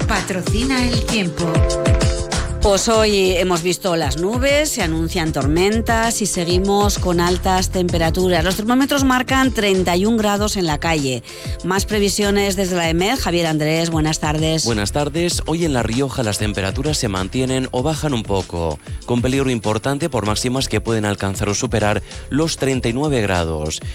patrocina el tiempo. Pues hoy hemos visto las nubes, se anuncian tormentas y seguimos con altas temperaturas. Los termómetros marcan 31 grados en la calle. Más previsiones desde la EMET. Javier Andrés, buenas tardes. Buenas tardes. Hoy en La Rioja las temperaturas se mantienen o bajan un poco, con peligro importante por máximas que pueden alcanzar o superar los 39 grados.